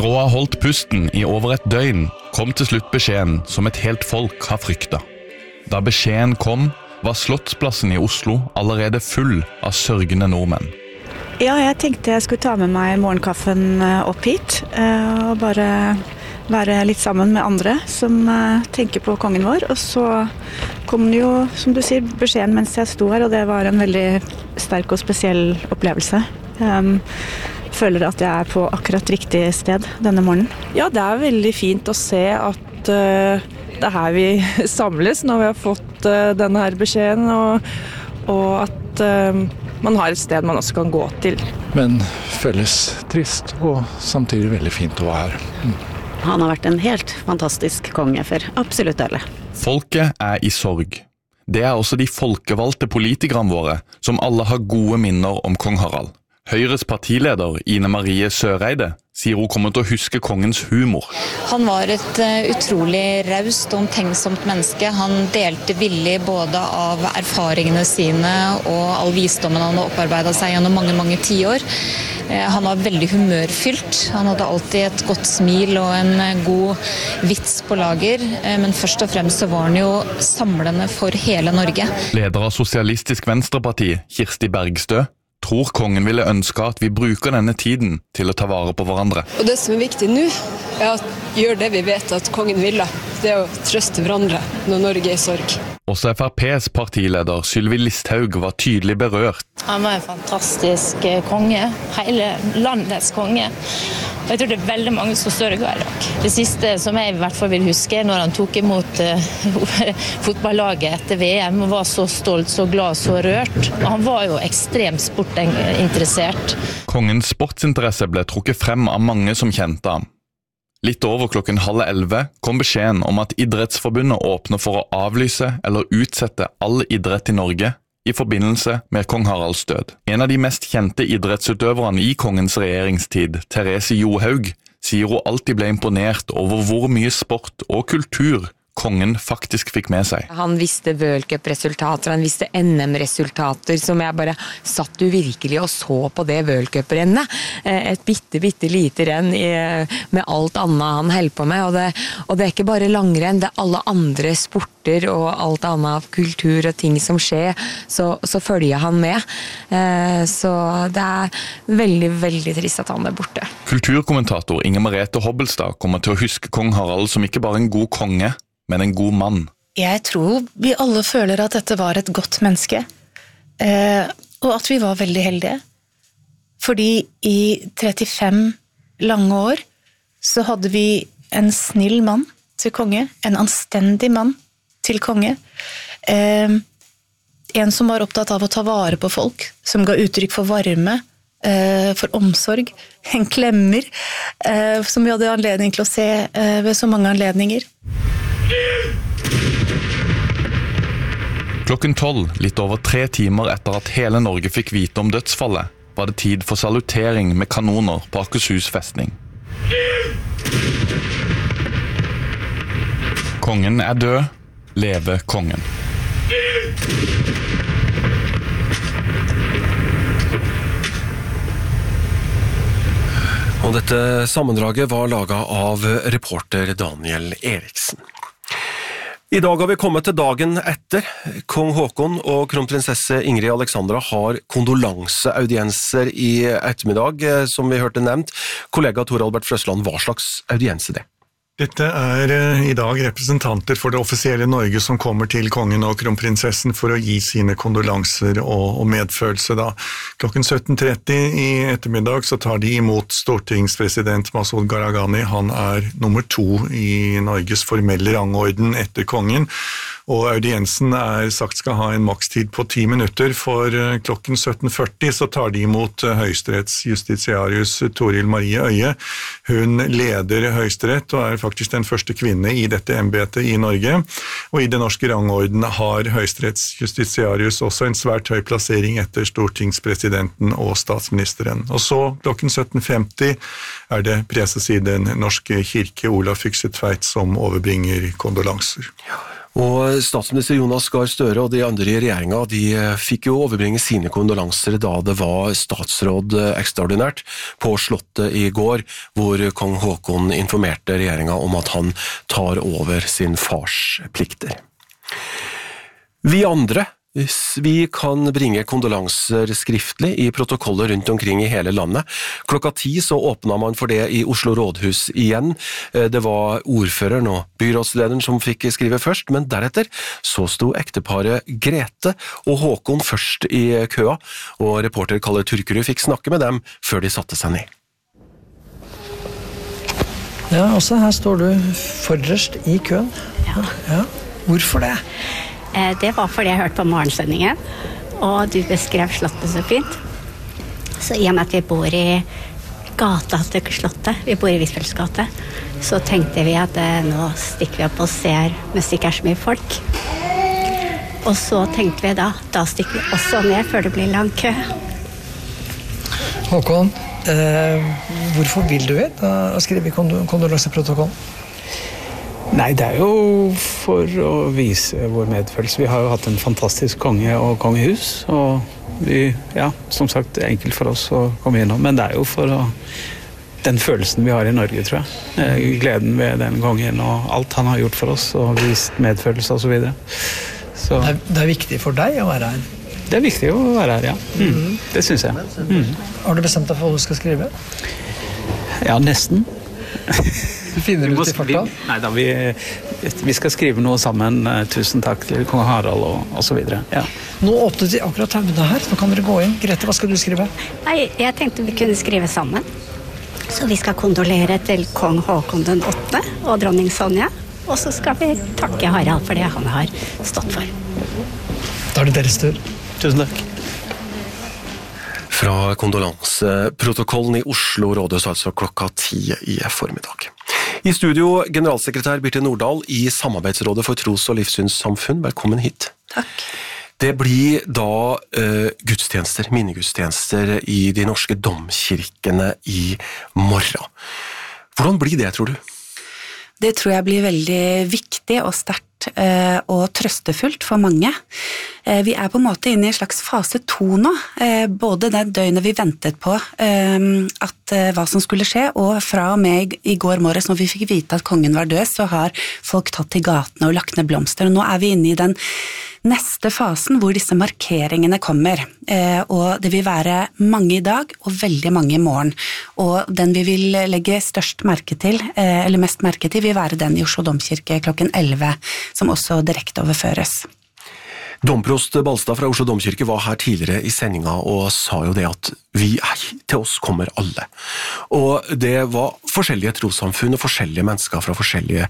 Etter å ha holdt pusten I over et døgn, kom til slutt beskjeden som et helt folk har fryktet. Da beskjeden kom, var Slottsplassen I Oslo allerede full av sørgende nordmenn. Ja, jeg tenkte jeg skulle ta med meg morgenkaffen opp hit, og bare være litt sammen med andre som tenker på kongen vår. Og så kom det jo, som du sier, beskjeden mens jeg sto her, og det var en veldig sterk og spesiell opplevelse. Føler at jeg på akkurat riktig sted denne morgenen. Ja, det veldig fint å se at det her vi samles når vi har fått denne her beskjeden, og at man har et sted man også kan gå til. Men føles trist og samtidig veldig fint å være her. Han har vært en helt fantastisk konge for absolutt alle. Folket I sorg. Det også de folkevalgte politikerne våre, som alle har gode minner om kong Harald. Høyres partileder Ine Marie Søreide sier hun kommer til å huske kongens humor. Han var et utrolig raust og omtenksomt menneske. Han delte villig både av erfaringene sine og all visdommen han har opparbeidet seg gjennom mange, mange tiår. Han var veldig humørfylt. Han hadde alltid et godt smil og en god vits på lager. Men først og fremst så var han jo samlende for hele Norge. Leder av Sosialistisk Venstreparti, Kirsti Bergstø, tror kongen ville ønske at vi bruker denne tiden til å ta vare på hverandre. Og det som viktig nå, å gjøre det vi vet at kongen ville. Det å trøste hverandre når Norge I sorg. Også FrPs partileder Sylvi Listhaug var tydelig berørt. Han var en fantastisk konge, hele landets konge. Og jeg tror det veldig mange som sørger I dag. Det siste som jeg I hvert fall vil huske når han tok imot fotballaget etter VM og var så stolt, så glad, så rørt. Og han var jo ekstremt sportinteressert. Kongens sportsinteresse ble trukket frem av mange som kjente ham. Litt over 10:30 kom beskjeden om at Idrettsforbundet åpner for å avlyse eller utsette all idrett I Norge I forbindelse med kong Haralds død. En av de mest kjente idrettsutøverne I kongens regjeringstid, Therese Johaug, sier hun alltid ble imponert over hvor mye sport og kultur kongen faktisk fikk med seg. Han visste World Cup-resultater, han visste NM-resultater, som jeg bare satt jo virkelig og så på det World Cup-rennet. Et bitte lite renn med alt annet han holdt på med, og det ikke bare langrenn, det alle andre sporter og alt annet kultur og ting som skjer, så følger han med. Så det veldig, veldig trist at han borte. Kulturkommentator Inger Merete Hobbelstad kommer til å huske kong Harald som ikke bare en god konge, men en god mann. Jeg tror vi alle føler at dette var et godt menneske, og at vi var veldig heldige. Fordi I 35 lange år så hadde vi en snill mann til konge, en anstendig mann til konge, en som var opptatt av å ta vare på folk, som ga uttrykk for varme, for omsorg, en klemmer, som vi hadde anledning til å se ved så mange anledninger. 12:00, litt over 3 timer etter at hele Norge fikk vite om dødsfallet, var det tid for salutering med kanoner på Akershus festning. Kongen død, leve kongen. Og dette sammendraget var laget av reporter Daniel Eriksen. I dag har vi kommet til dagen etter. Kong Håkon og kronprinsesse Ingrid Alexandra har kondolanseaudienser I ettermiddag, som vi hørte nevnt. Kollega Tor Albert Frøsland, hva slags audiense det? Dette I dag representanter for det offisielle Norge som kommer til kongen og kronprinsessen for å gi sine kondolanser og medfølelse. Da. Klokken 17:30 I ettermiddag så tar de imot stortingspresident Masud Gharahkhani. Han nummer 2 I Norges formelle rangorden etter kongen. Og audiensen sagt skal ha en makstid på 10 minutter, for klokken 17:40 så tar de imot høyesterettsjustitiarius Toril Marie Øye. Hun leder høyesterett og faktisk den første kvinne I dette embetet I Norge. Og I den norske rangorden har høyesterettsjustitiarius også en svært høy plassering etter stortingspresidenten og statsministeren. Og så klokken 17:50 det preses I den norske kirke Olav Fykse Tveit som overbringer kondolanser. Ja. Og statsminister Jonas Gahr Støre og de andre i regjeringen, de fikk jo overbringe sine kondolanser da det var statsråd ekstraordinært på Slottet i går, hvor kong Haakon informerte regjeringen om at han tar over sin fars plikter. Vi andre, vi kan bringe kondolanser skriftlig i protokoller rundt omkring i hele landet. 10:00 så åpnet man for det i Oslo rådhus igjen. Det var ordføreren og byrådslederen som fikk skrive først, men deretter så sto ekteparet Grete og Håkon først i køa, og reporter Kalle Turkerud fikk snakke med dem før de satte seg ned. Ja, også her står du forrest i køen. Ja. Hvorfor det? Det var fordi jeg hørte på morgensendingen, og du beskrev Slottet så fint. Så i og med at vi bor i gata til Slottet, vi bor i Visfelds gate, så tenkte vi at nå stikker vi opp og ser mens det ikke så mye folk. Og så tenkte vi da stikker vi også ned før det blir lang kø. Håkon, hvorfor vil du å skrive kondolanseprotokollen? Nei, det jo for å vise vår medfølelse. Vi har jo hatt en fantastisk konge og kongehus, og som sagt, det enkelt for oss å komme innom, men det jo for den følelsen vi har i Norge, tror jeg. Gleden ved den kongen og alt han har gjort for oss, og vist medfølelse og så videre. Så det viktig for deg å være her? Det viktig å være her, ja. Det synes jeg. Har du bestemt deg for hva du skal skrive? Ja, nesten. Du finner ut i farta? Neida, vi skal skrive noe sammen. Tusen takk til kong Harald og så videre. Ja. Nå åpnet de akkurat taubene her. Nå kan dere gå inn. Grete, hva skal du skrive? Nei, jeg tenkte vi kunne skrive sammen. Så vi skal kondolere til kong Haakon den 8. og dronning Sonja. Og så skal vi takke Harald for det han har stått for. Da det deres tur. Tusen takk. Fra kondolanseprotokollen i Oslo rådhus, altså 10:00 i formiddag. I studio, generalsekretær Birte Nordahl i Samarbeidsrådet for tros- og livssynssamfunn. Velkommen hit. Takk. Det blir da gudstjenester, minnegudstjenester i de norske domkirkene i morgen. Hvordan blir det, tror du? Det tror jeg blir veldig viktig og sterkt og trøstefullt for mange. Vi på en måte inne i en slags fase 2 nå, både det døgnet vi ventet på hva som skulle skje, og fra og med i går morges når vi fikk vite at kongen var død, så har folk tatt til gatene og lagt ned blomster, og nå vi inne i den neste fasen hvor disse markeringene kommer, og det vil være mange i dag og veldig mange i morgen, og den vi vil legge størst merke til, eller mest merke til, vil være den i Oslo domkirke 11:00, som også direkte overføres. Domprost Balstad fra Oslo domkirke var her tidligere i sendinga og sa jo det at til oss kommer alle. Og det var forskjellige trossamfunn og forskjellige mennesker fra forskjellige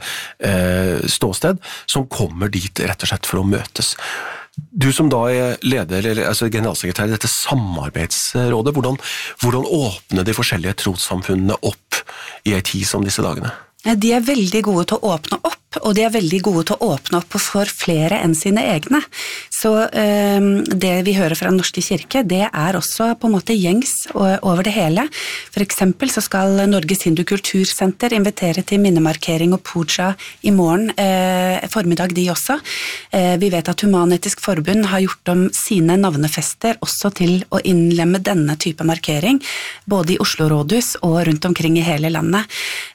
ståsted som kommer dit rett og slett for å møtes. Du som da leder, altså generalsekretær i dette samarbeidsrådet, hvordan åpner de forskjellige trossamfunnene opp i en tid som disse dagene? De veldig gode til å åpne opp, og de veldig gode til å åpne opp for flere enn sine egne. Så det vi hører fra Den norske kirke, det også på en måte gjengs over det hele. For eksempel så skal Norges Hindu Kultursenter invitere til minnemarkering og puja i morgen formiddag de også. Vi vet at Human-Etisk Forbund har gjort om sine navnefester også til å innlemme denne type markering, både i Oslo rådhus og rundt omkring i hele landet.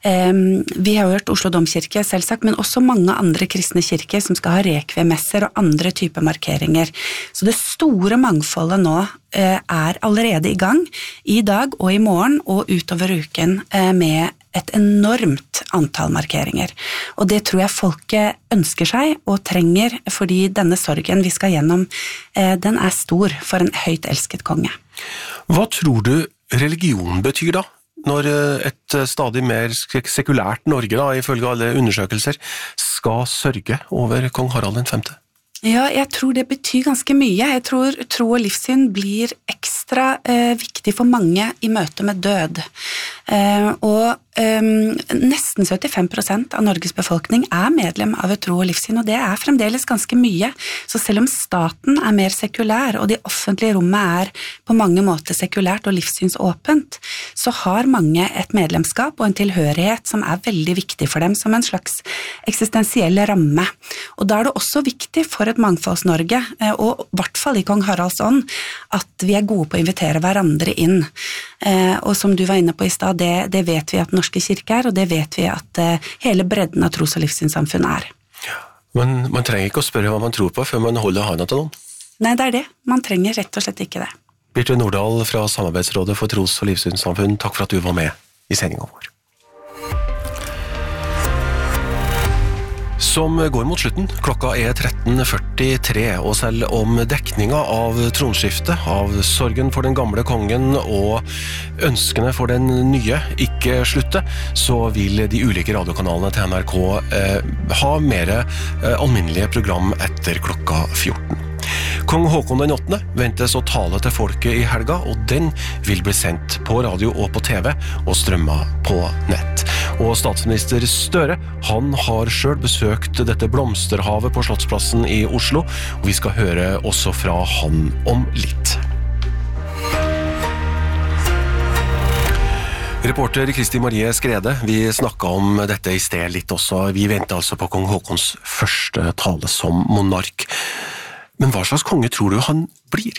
Vi har hørt Oslo domkirke selvsagt, men også mange andre kristne kirker som skal ha rekviemesser og andre typer markeringer. Så det store mangfoldet nå allerede i gang, i dag og i morgen og utover uken med et enormt antall markeringer. Og det tror jeg folket ønsker seg og trenger, fordi denne sorgen vi skal gjennom, den stor for en høyt elsket konge. Hva tror du religion betyr da? Når et stadig mer sekulært Norge, da, ifølge alle undersøkelser, skal sørge over kong Harald 5. Ja, jeg tror det betyr ganske mye. Jeg tror tro og livssyn blir ekstra viktig for mange i møte med død. Og nesten 75% av Norges befolkning medlem av et tro og livssyn, og det fremdeles ganske mye. Så selv om staten mer sekulær, og det offentlige rommet på mange måter sekulært og livssynsåpent, så har mange et medlemskap og en tilhørighet som veldig viktig for dem, som en slags eksistensiell ramme. Og da det også viktig for et mangfolds-Norge, og I hvert fall I Kong Haralds ånd, at vi gode på å invitere hverandre inn. Og som du var inne på I stad, det vet vi at Norske kirke og det vet vi at hele bredden av tros- og livssynssamfunn Men man trenger ikke å spørre hva man tror på før man holder handa til noen? Nei, det det. Man trenger rett og slett ikke det. Birte Nordahl fra Samarbeidsrådet for tros- og livssynssamfunn, takk for at du var med I sendingen vår. Som går mot slutten, klokka 13:43, og selv om dekninga av tronskiftet, av sorgen for den gamle kongen og ønskene for den nye ikke slutte, så vil de ulike radiokanalene til NRK ha mer alminnelige program etter klokka 14. Kong Håkon den 8. ventes å tale til folket I helga, og den vil bli sendt på radio og på TV og strømma på nett. Og statsminister Støre, han har selv besøkt dette blomsterhavet på Slottsplassen I Oslo, og vi skal høre også fra han om litt. Reporter Kristi Marie Skrede, vi snakket om dette I sted litt også. Vi venter altså på kong Håkons første tale som monark. Men hva slags konge tror du han blir?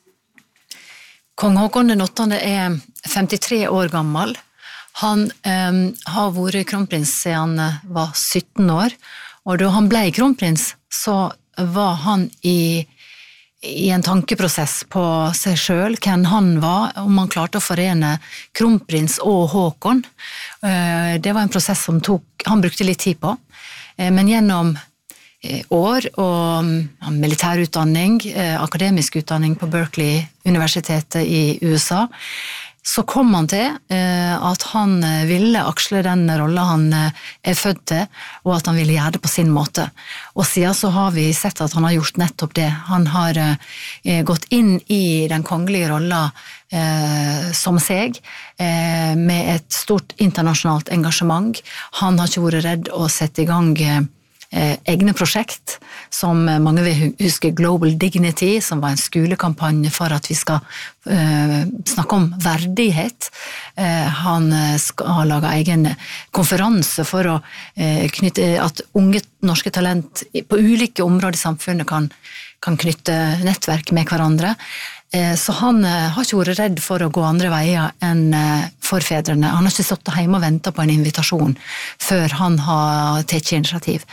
Kong Håkon den 8. 53 år gammel. Han har vært kronprins siden han var 17 år, og da han ble kronprins, så var han I en tankeprosess på seg selv, hvem han var, om han klarte å forene kronprins og Håkon. Det var en prosess som han brukte litt tid på, men gjennom år og militærutdanning, akademisk utdanning på Berkeley-universitetet I USA, så kom han til at han ville aksle den rollen han født til, og at han ville gjøre det på sin måte. Og siden så har vi sett at han har gjort nettopp det. Han har gått inn I den kongelige rollen som seg, med et stort internasjonalt engasjement. Han har ikke vært redd å sette I gang egne prosjekt, som mange vil huske Global Dignity, som var en skolekampanje for at vi skal snakke om verdighet. Han har laget egen konferanse for å knytte at unge norske talent på ulike områder I samfunnet kan knytte nettverk med hverandre. Så han har ikke vært redd for å gå andre veier enn forfedrene. Han har ikke stått hjemme og ventet på en invitasjon før han har tatt initiativ.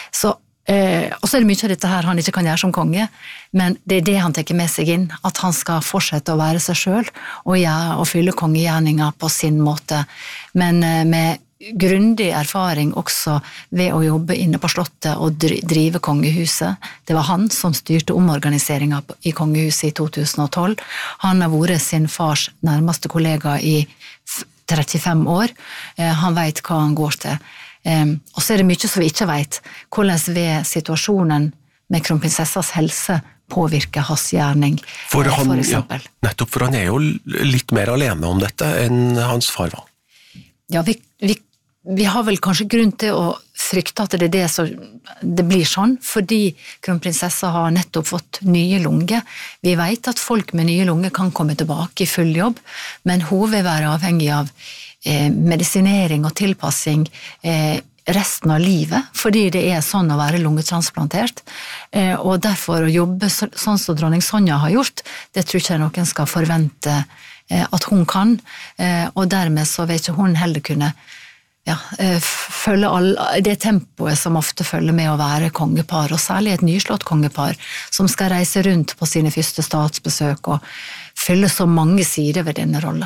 Og så det mye av dette her han ikke kan gjøre som konge, men det det han tar med seg inn, at han skal fortsette å være seg selv og fylle kongegjerninger på sin måte, men med grundig erfaring også ved å jobbe inne på slottet og drive kongehuset. Det var han som styrte omorganiseringen I kongehuset I 2012. Han har vært sin fars nærmeste kollega I 35 år. Han vet hva han går til. Og så det mye som vi ikke vet. Hvordan ved situasjonen med kronprinsessas helse påvirker hans gjerning, for eksempel. Ja, nettopp, for han jo litt mer alene om dette enn hans far var. Ja, vi har vel kanskje grunn til å frykte at det blir sånn, fordi kronprinsessa har nettopp fått nye lunger. Vi vet at folk med nye lunger kan komme tilbake I full jobb, men hun vil være avhengig av medisinering og tilpassing resten av livet, fordi det sånn å være lungetransplantert, og derfor å jobbe sånn som dronning Sonja har gjort, det tror ikke noen skal forvente at hun kan, og dermed så vil ikke hun heller kunne følge det tempoet som ofte følger med å være kongepar, og særlig et nyslått kongepar som skal reise rundt på sine første statsbesøk og fylle så mange sider ved denne rollen.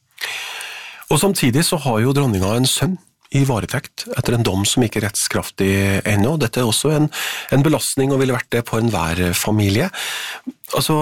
Og samtidig så har jo dronninga en sønn I varetekt etter en dom som ikke rettskraftig ennå. Dette også en belastning og ville vært det på enhver familie. Altså,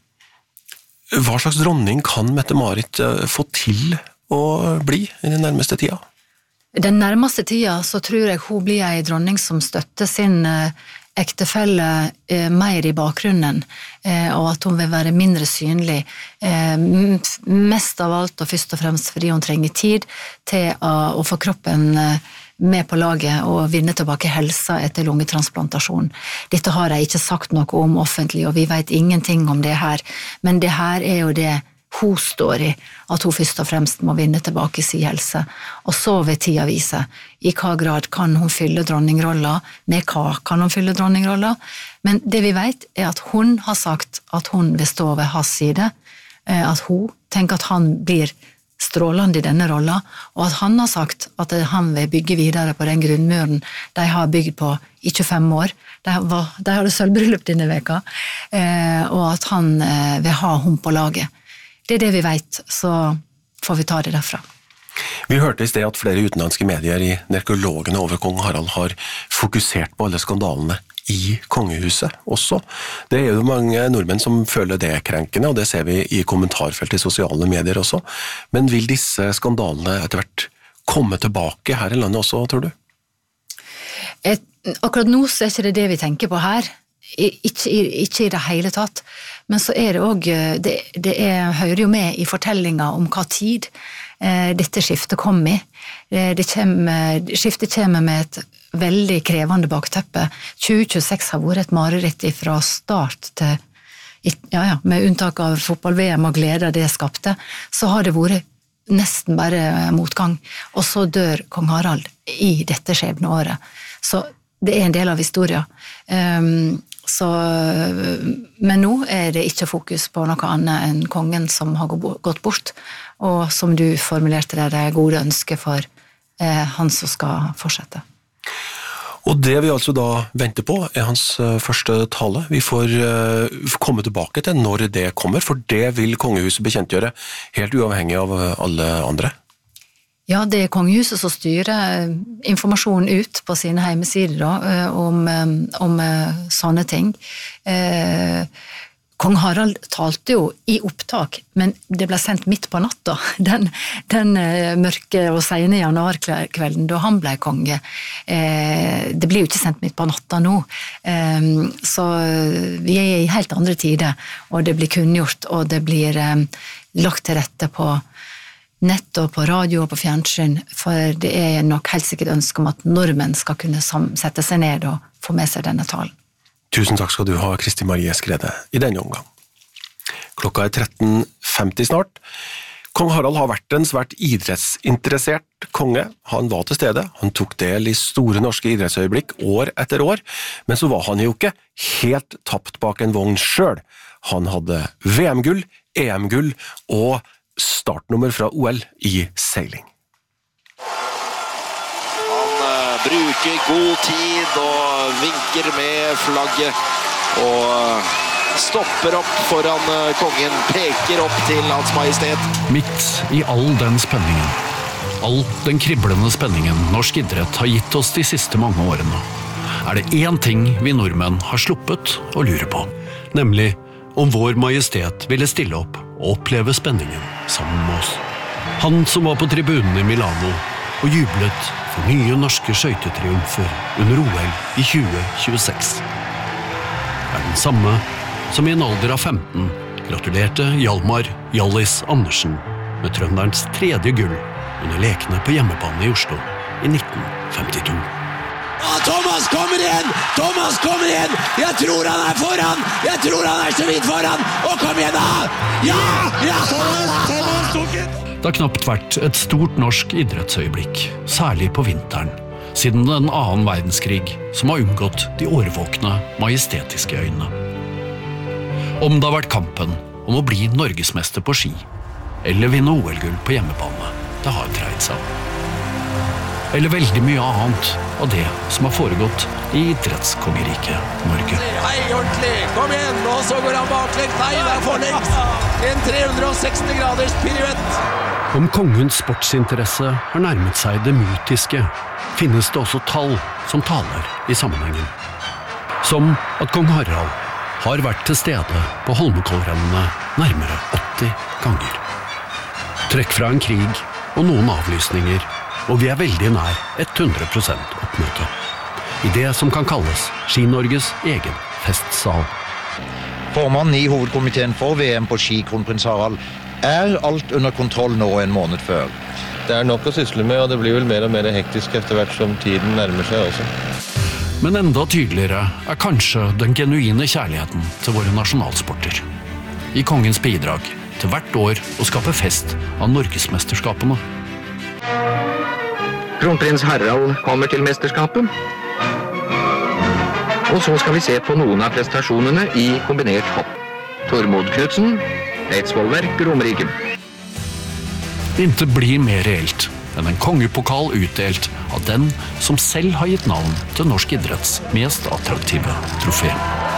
hva slags dronning kan Mette-Marit få til å bli I den nærmeste tida? Den nærmeste tida så tror jeg hun blir en dronning som støtter sin ektefelle mer i bakgrunnen, og at hun vil være mindre synlig. Mest av alt og først og fremst fordi hun trenger tid til å få kroppen med på laget og vinne tilbake helsa etter lungetransplantasjon. Dette har jeg ikke sagt noe om offentlig, og vi vet ingenting om det her, men det her er jo det hun står i, at hun først og fremst må vinne tilbake sin helse. Og så vil tida vise i hva grad kan hun fylle dronningrolla, med hva kan hun fylle dronningrolla, men det vi vet er at hun har sagt at hun vil stå ved hans side, at hun tenker at han blir strålende i denne rolla, og at han har sagt at han vil bygge videre på den grunnmuren de har bygd på i 25 år. De hadde sølvbryllup denne veka, og at han vil ha hun på laget. Det er det vi vet, så får vi ta det derfra. Vi hørte i sted at flere utenlandske medier i nekrologene over kong Harald har fokusert på alle skandalene i kongehuset også. Det er jo mange nordmenn som føler det krenkende, og det ser vi i kommentarfelt i sosiale medier også. Men vil disse skandalene etter hvert komme tilbake her i landet også, tror du? Akkurat nå så er ikke det vi tenker på her. Ikke i det hele tatt, men så er det også, det hører jo med i fortellinger om hva tid dette skiftet kom i. Skiftet kommer med et veldig krevende bakteppe. 2026 har vært et mareritt fra start til, med unntak av fotball-VM og glede det skapte, så har det vært nesten bare motgang, og så dør kong Harald i dette skjebneåret. Så det er en del av historien. Men nå er det ikke fokus på noe annet enn kongen som har gått bort, og som du formulerte det gode ønsket for han som skal fortsette. Og det vi altså da venter på er hans første tale. Vi får komme tilbake til når det kommer, for det vil kongehuset bekjentgjøre, helt uavhengig av alle andre. Ja, det er kongehuset som styrer informasjonen ut på sine hjemmesider da, om sånne ting. Kong Harald talte jo i opptak, men det ble sendt midt på natta, den mørke og sene januarkvelden da han ble konge. Det blir jo ikke sendt midt på natta nå, så vi er i helt andre tider, og det blir kunngjort, og det blir lagt til rette på nett og på radio og på fjernsyn, for det er nok helt sikkert ønske om at nordmenn skal kunne sette seg ned og få med seg denne talen. Tusen takk skal du ha, Kristi Marie Skrede, i denne omgang. Klokka er 13.50 snart. Kong Harald har vært en svært idrettsinteressert konge. Han var til stede, han tok del i store norske idrettsøyeblikk år etter år, men så var han jo ikke helt tapt bak en vogn selv. Han hadde VM-gull, EM-gull og startnummer fra OL i seiling. Han bruker god tid og vinker med flagget og stopper opp foran kongen, peker opp til Hans Majestet. Midt i all den spenningen, all den kriblende spenningen norsk idrett har gitt oss de siste mange årene, er det én ting vi nordmenn har sluppet å lure på, nemlig om vår majestet ville stille opp og oppleve spenningen sammen med oss. Han som var på tribunen i Milano og jublet for nye norske skøytetriumfer under OL i 2026. Er den samme som i en alder av 15 gratulerte Hjalmar Hjallis Andersen med trønderens 3. gull under lekene på hjemmebane i Oslo i 1952. Thomas kommer igjen! Thomas kommer igjen! Jeg tror han er foran! Jeg tror han er så vidt foran! Og kom igjen da! Ja! Ja! Thomas tok den! Det har knapt vært et stort norsk idrettsøyeblikk, særlig på vinteren, siden den 2. verdenskrig som har unngått de årvåkne majestetiske øynene. Om det har vært kampen om å bli norgesmester på ski, eller vinne OL-gull på hjemmebane, det har dreid seg om. Eller veldig mye annet av det som har foregått i idrettskongeriket Norge. Hei, ordentlig! Kom igjen! Og så går han baklengs. Nei, det er forlengs! En 360 graders piruett. Om kongens sportsinteresse har nærmet seg det mytiske, finnes det også tall som taler i sammenhengen. Som at kong Harald har vært til stede på Holmenkollrennene nærmere 80 ganger. Trekk fra en krig og noen avlysninger og vi veldig nær 100% oppmøte. I det som kan kalles Ski-Norges egen festsal. Formann i hovedkomiteen for VM på ski, kronprins Harald, alt under kontroll nå en måned før. Det nok å sysle med, og det blir vel mer og mer hektisk etter hvert som tiden nærmer seg også. Men enda tydeligere kanskje den genuine kjærligheten til våre nasjonalsporter. I kongens bidrag til hvert år å skape fest av Norgesmesterskapene. Kronprins Harald kommer til mesterskapet. Og så skal vi se på noen av prestasjonene i kombinert hopp. Tormod Knudsen, Eidsvollverk, Romerike. Intet blir mer reelt enn en kongepokal utdelt av den som selv har gitt navn til norsk idretts mest attraktive trofé.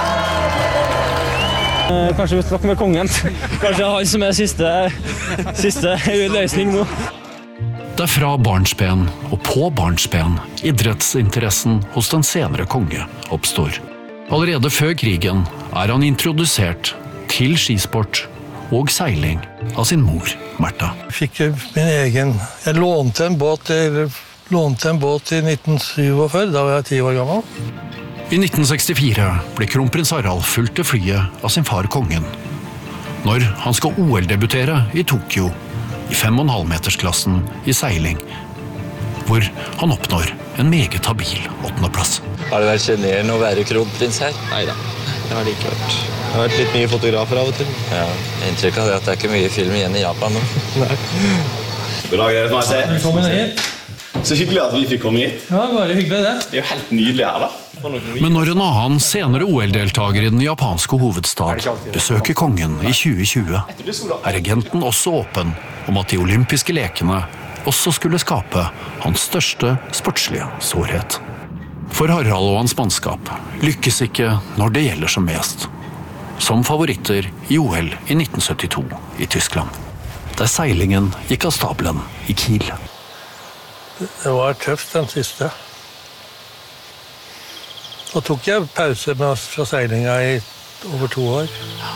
Kanskje vi snakker med kongen. Kanskje han som siste løsning nå. Det fra barnsben og på barnsben idrettsinteressen hos den senere konge oppstår. Allerede før krigen han introdusert til skisport og seiling av sin mor, Märtha. Jeg lånte en båt i 1947, da var jeg 10 år gammel. I 1964 ble kronprins Harald fulgt til flyet av sin far kongen. Når han skal OL-debutere i Tokyo, i 5,5-metersklassen i seiling, hvor han oppnår en meget habil 8. plass. Har det vært generende å være kronprins her? Neida, det har det ikke vært. Det har vært litt mye fotografer av og til. Ja, inntrykk av det at det ikke mye film igjen i Japan nå. Nei. God dag, dere, må jeg si. Velkommen hit. Så hyggelig at vi fikk komme hit. Ja, bare hyggelig det. Det jo helt nydelig her da. Men når en annen senere OL-deltager i den japanske hovedstad besøker kongen i 2020, regenten også åpen om at de olympiske lekene også skulle skape hans største sportslige sårhet. For Harald og hans mannskap lykkes ikke når det gjelder som mest. Som favoritter i OL i 1972 i Tyskland, der seilingen gikk av stabelen i Kiel. Det var tøft den siste. Da tok jeg pause fra seilinga i over 2 år.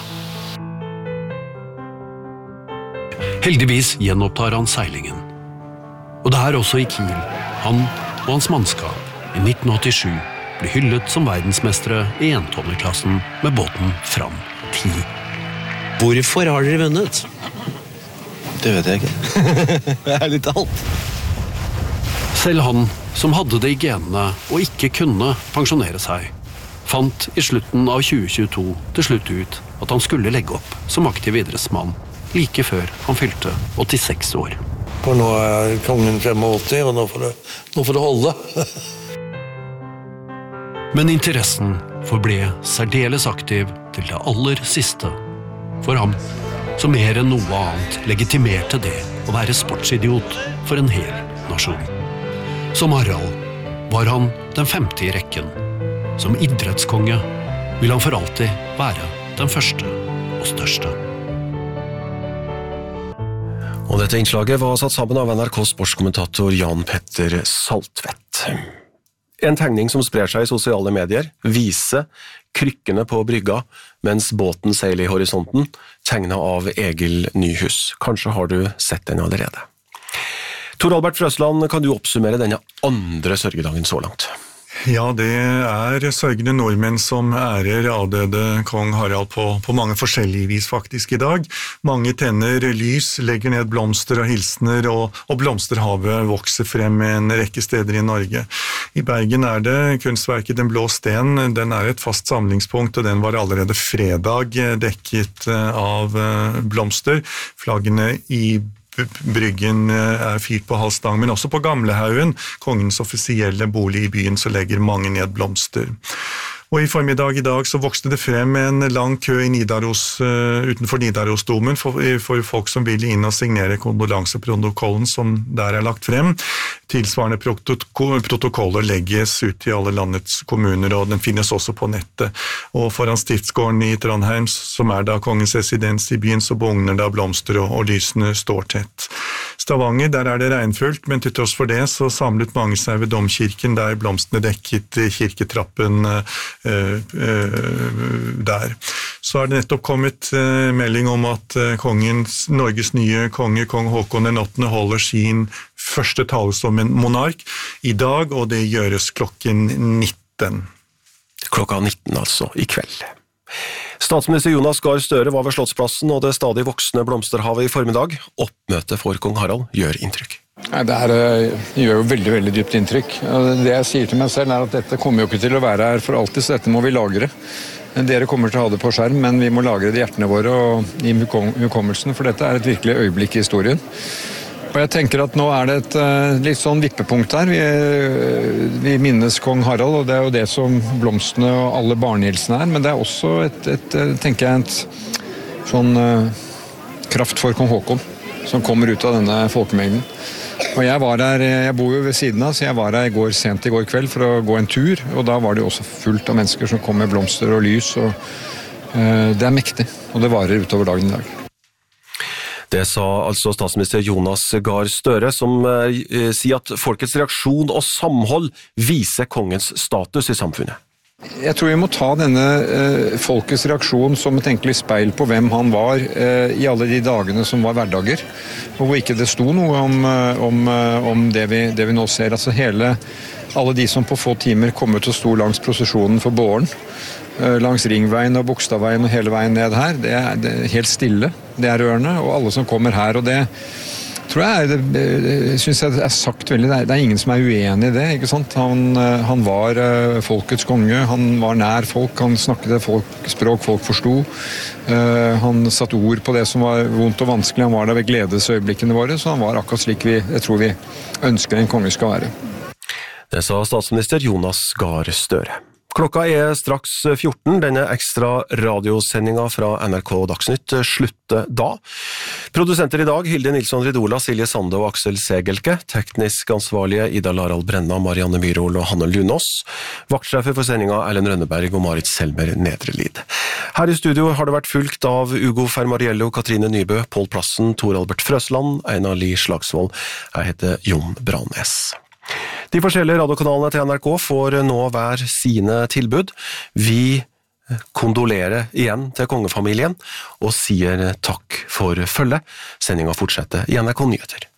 Heldigvis gjenopptar han seilingen. Og det også i Kiel, han og hans mannskap i 1987 ble hyllet som verdensmestere i entonnerklassen med båten Fram 10. Hvorfor har dere vunnet? Det vet jeg ikke. Det litt alt. Selv han, som hadde det i genene og ikke kunne pensjonere seg, fant i slutten av 2022 til slutt ut at han skulle legge opp som aktiv idrettsmann like før han fylte 86 år. For nå kongen 85, og nå får det holde. Men interessen forble særdeles aktiv til det aller siste. For ham, som mer enn noe annet legitimerte det å være sportsidiot for en hel nasjon. Som Harald var han den 5. i rekken. Som idrettskonge vil han for alltid være den første og største. Og dette innslaget var satt sammen av NRKs sportskommentator Jan Petter Saltvedt. En tegning som sprer seg i sosiale medier, viser krykkene på brygga mens båten seiler i horisonten, tegnet av Egil Nyhus. Kanskje har du sett den allerede. Tor Albert Frøsland, kan du oppsummere denne andre sørgedagen så langt? Ja, det sørgende nordmenn som ærer avdøde kong Harald på mange forskjellige vis faktisk i dag. Mange tenner lys, legger ned blomster og hilsener, og blomsterhavet vokser frem en rekke steder i Norge. I Bergen det kunstverket Den blå sten, den et fast samlingspunkt, og den var allerede fredag dekket av blomster. Flaggene i Bryggen fyrt på halv stang, men også på Gamlehaugen, kongens offisielle bolig i byen, så legger mange ned blomster. Og i formiddag i dag så vokste det frem en lang kø i utenfor Nidarosdomen for folk som ville inn og signere kondolanseprotokollen som der lagt frem. Tilsvarende protokoller legges ut i alle landets kommuner, og den finnes også på nettet. Og foran stiftsgården i Trondheim, som da kongens residens i byen, så bugner da blomster og lysene står tett. Stavanger, der det regnfullt, men til tross for det så samlet mange seg ved domkirken, der blomstene dekket kirketrappen der. Så det nettopp kommet melding om at Norges nye konge, kong Håkon den 8., holder sin første tale som en monark I dag, og det gjøres klokken 19. Klokka 19 altså, I kveld. Statsminister Jonas Gahr Støre var ved Slottsplassen og det stadig voksende blomsterhavet I formiddag. Oppmøtet for kong Harald gjør inntrykk. Det gjør jo veldig, veldig dypt inntrykk. Det jeg sier til meg selv at dette kommer jo ikke til å være her for alltid, så dette må vi lagre. Dere kommer til å ha det på skjerm, men vi må lagre det I hjertene våre og I hukommelsen, for dette et virkelig øyeblikk I historien. Og jeg tenker at nå det et litt sånn vippepunkt her. Vi minnes kong Harald, og det jo det som blomstene og alle barnehilsene men det også tenker jeg, et sånn kraft for kong Håkon, som kommer ut av denne folkemengden. Og jeg var her, jeg bor jo ved siden av, så jeg var her sent I går kveld for å gå en tur, og da var det jo også fullt av mennesker som kom med blomster og lys, og det mektig, og det varer utover dagen I dag. Det sa altså statsminister Jonas Gahr Støre, som sier at folkets reaksjon og samhold viser kongens status I samfunnet. Jeg tror vi må ta denne folkets reaksjon som et enkelt speil på hvem han var I alle de dagene som var hverdager, og hvor ikke det sto noe om det vi nå ser. Altså alle de som på få timer kom ut og sto langs prosesjonen for Båren, langs Ringveien og Bogstadveien og hele veien ned her, det helt stille, det rørende, og alle som kommer her, og det tror jeg, synes jeg sagt veldig, det ingen som uenig I det, ikke sant? Han var folkets konge, han var nær folk, han snakket språk folk forstod, han satt ord på det som var vondt og vanskelig, han var der ved gledesøyeblikkene våre, så han var akkurat slik jeg tror vi ønsker en konge skal være. Det sa statsminister Jonas Gahr Støre. Klokka straks 14, denne ekstra radiosendinga fra NRK Dagsnytt slutter da. Produsenter I dag, Hilde Nilsson Ridola, Silje Sande og Aksel Segelke. Teknisk ansvarlige Ida Larald Brenna, Marianne Myrhol og Hanne Lunås. Vaktsjefer for sendinga Ellen Rønneberg og Marit Selmer Nedrelid. Her I studio har det vært fulgt av Ugo Fermariello, Katrine Nybø, Pål Plassen, Tor Albert Frøsland, Einar Lie Slagsvold. Jeg heter Jon Brannes. De forskjellige radiokanalene til NRK får nå hver sine tilbud. Vi kondolerer igjen til kongefamilien og sier takk for følget. Sendingen fortsetter I NRK Nyheter.